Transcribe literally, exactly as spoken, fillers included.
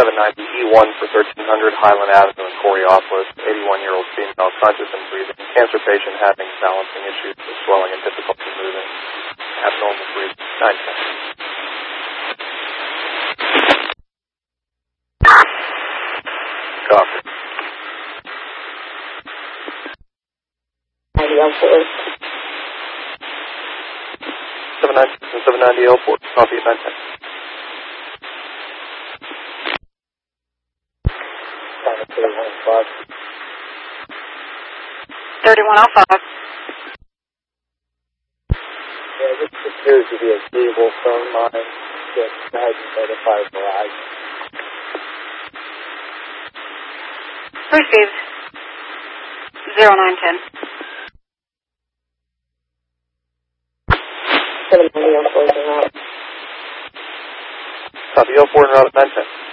seven ninety E one for thirteen hundred Highland Avenue in Coriopolis, eighty-one-year-old female, conscious and breathing, cancer patient having balancing issues with swelling and difficulty moving, abnormal breathing, nine ten. Copy. seven ninety and seven ninety L-Port, copy at nine ten. thirty-one oh five. Yeah, this appears to be a cable phone line that has identified Verizon. Received. zero nine ten. seven ninety L-Port and out. Copy L-Port and route at nine ten.